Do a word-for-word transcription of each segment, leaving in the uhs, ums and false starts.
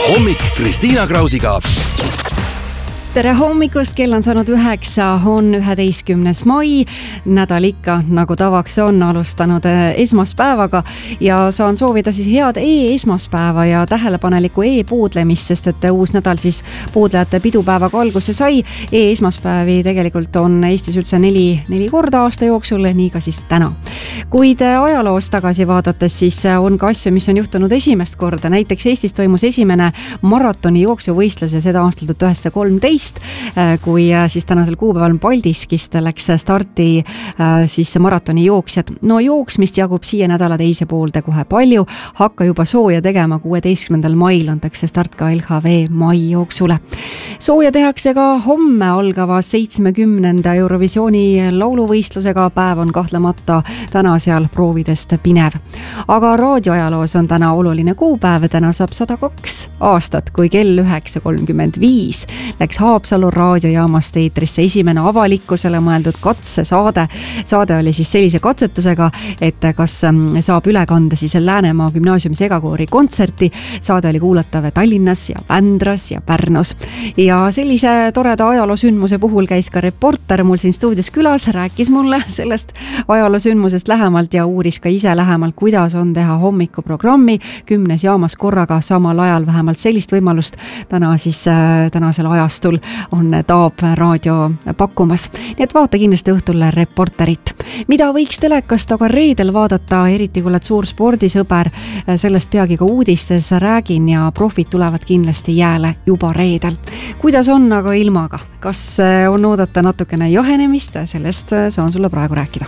hommik Kristiina Krausiga. Tere hommikust, kell on saanud üheksa, on üheteistkümnes mai, nädal ikka nagu tavaks on alustanud esmaspäevaga ja saan soovida siis head e-esmaspäeva ja tähelepanelikku e-puudlemist, sest et uus nädal siis puudlejate pidupäevaga alguse sai. E-esmaspäevi tegelikult on Eestis üldse neli, neli korda aasta jooksul, nii ka siis täna. Kuid ajaloos tagasi vaadates siis on ka asju, mis on juhtunud esimest korda. Näiteks Eestis toimus esimene maratoni jooksuvõistlus ja seda aastal tuhat üheksasada kolmteist, kui siis tänasel kuupäeval Paldiskist läks starti siis maratoni jooksjad. No jooksmist jagub siia nädala teise poolde kohe palju. Hakka juba sooja tegema, kuueteistkümnendal mail antakse start ka L H V mai jooksule. Sooja tehakse ka homme algava seitsmekümnenda Eurovisiooni lauluvõistlusega. Päev on kahtlemata täna seal proovidest pinev. Aga raadioajaloos on täna oluline kuupäev. Täna saab sada kaks aastat, kui kell üheksa kolmkümmend viis läks Haapsalu raadiojaamast eetrisse esimene avalikkusele mõeldud katsesaade. Saade oli siis sellise katsetusega, et kas saab üle kanda siis Läänemaa gümnaasiumi segakoori kontserti. Saade oli kuulatav Tallinnas ja Vändras ja Pärnus. Ja sellise toreda ajaloosündmuse puhul käis ka reporter mul siin stuudios külas, rääkis mulle sellest ajaloosündmusest lähemalt ja uuris ka ise lähemalt, kuidas on teha hommikuprogrammi kümnes jaamas korraga samal ajal. Vähemalt sellist võimalust täna siis tänasel ajastul on Taab raadio pakkumas. Nii et vaata kindlasti õhtul reporterit. Mida võiks telekast aga reedel vaadata, eriti kui oled suur spordisõber, sellest peagi ka uudistes räägin ja profid tulevad kindlasti jääle juba reedel. Kuidas on aga ilmaga? Kas on oodata natukene jahenemist? Sellest saan sulle praegu rääkida.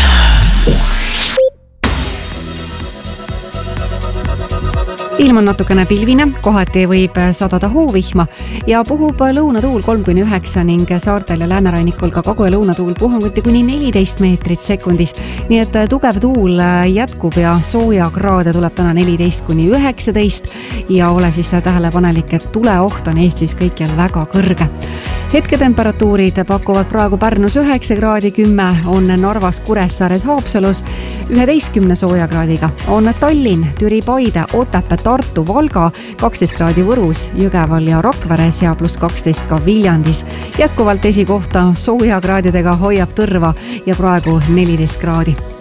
Ilm on natukene pilvine, kohati võib sadada hoovihma ja puhub lõunatuul kolm kuni üheksa ning saartel ja läänerannikul ka kagu- ja lõunatuul puhanguti kuni neliteist meetrit sekundis. Nii et tugev tuul jätkub ja sooja kraade tuleb täna neliteist kuni üheksateist ja ole siis tähelepanelik, et tuleoht on Eestis kõikjal väga kõrge. Hetketemperatuurid pakuvad praegu Pärnus üheksa kraadi, kümme on Narvas, Kuressaares, Haapsalus, üheteistkümne sooja kraadiga on Tallinn, Türi, Paide, Otepää, Tartu, Valga, kaksteist kraadi Võrus, Jõgeval ja Rakveres ja pluss kaksteist ka Viljandis. Jätkuvalt esikohta sooja kraadidega hoiab Tõrva ja praegu neliteist kraadi.